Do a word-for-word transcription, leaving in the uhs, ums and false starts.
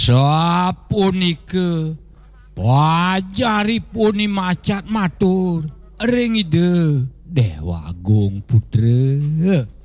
Sapunika pajaripun macat matur ring ide Dewa Agung Putra.